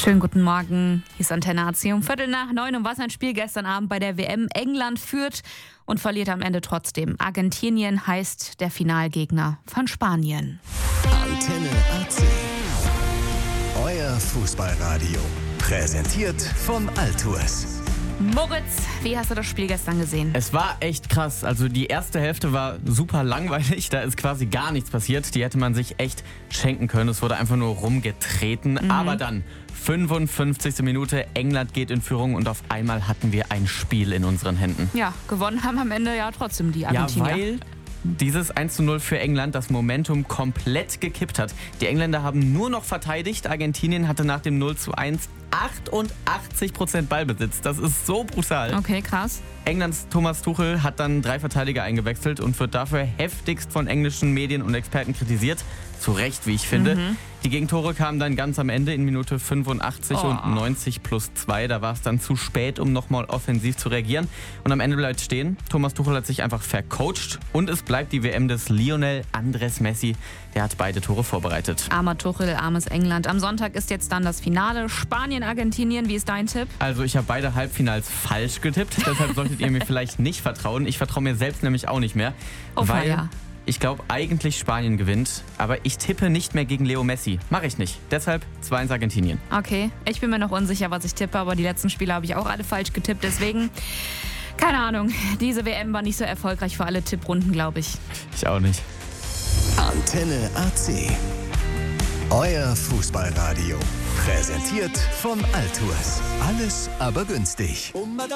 Schönen guten Morgen, hier ist Antenne AC um 8:45. Und was ein Spiel gestern Abend bei der WM. England führt und verliert am Ende trotzdem. Argentinien heißt der Finalgegner von Spanien. Antenne AC. Euer Fußballradio. Präsentiert von Altours. Moritz, wie hast du das Spiel gestern gesehen? Es war echt krass. Also die erste Hälfte war super langweilig. Da ist quasi gar nichts passiert. Die hätte man sich echt schenken können. Es wurde einfach nur rumgetreten. Aber dann, 55. Minute, England geht in Führung und auf einmal hatten wir ein Spiel in unseren Händen. Ja, gewonnen haben am Ende ja trotzdem die Ja, Argentinier. weil dieses 1:0 für England das Momentum komplett gekippt hat. Die Engländer haben nur noch verteidigt. Argentinien hatte nach dem 0:1 88% Ballbesitz. Das ist so brutal. Okay, krass. Englands Thomas Tuchel hat dann 3 Verteidiger eingewechselt und wird dafür heftigst von englischen Medien und Experten kritisiert. Zu Recht, wie ich finde. Die Gegentore kamen dann ganz am Ende in Minute 85 und 90+2. Da war es dann zu spät, um nochmal offensiv zu reagieren. Und am Ende bleibt stehen, Thomas Tuchel hat sich einfach vercoacht und es bleibt die WM des Lionel Andres Messi. Der hat beide Tore vorbereitet. Armer Tuchel, armes England. Am Sonntag ist jetzt dann das Finale. Spanien, Argentinien. Wie ist dein Tipp? Also ich habe beide Halbfinals falsch getippt. Deshalb solltet ihr mir vielleicht nicht vertrauen. Ich vertraue mir selbst nämlich auch nicht mehr. Oh, weil ja. ich glaube eigentlich Spanien gewinnt. Aber ich tippe nicht mehr gegen Leo Messi. Mache ich nicht. Deshalb 2-1 Argentinien. Okay, ich bin mir noch unsicher, was ich tippe, aber die letzten Spiele habe ich auch alle falsch getippt. Deswegen, keine Ahnung, diese WM war nicht so erfolgreich für alle Tipprunden, glaube ich. Ich auch nicht. Antenne AC. Euer Fußballradio. Präsentiert von Altours. Alles aber günstig.